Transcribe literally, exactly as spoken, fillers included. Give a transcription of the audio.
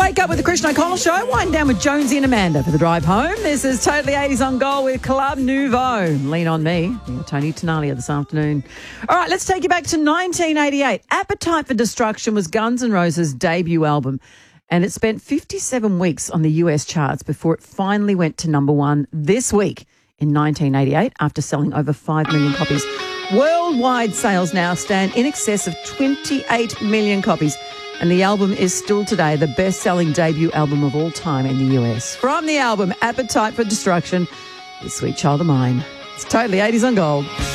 Wake up with the Christian O'Connell Show. Wind down with Jonesy and Amanda for the drive home. This is Totally eighties on Gold with Club Nouveau. Lean on me. Tony Tenalia this afternoon. All right, let's take you back to nineteen eighty-eight. Appetite for Destruction was Guns N' Roses' debut album, and it spent fifty-seven weeks on the U S charts before it finally went to number one this week in nineteen eighty-eight after selling over five million copies. Worldwide sales now stand in excess of twenty-eight million copies. And the album is still today the best-selling debut album of all time in the U S. From the album Appetite for Destruction, is Sweet Child of Mine. It's Totally eighties on Gold.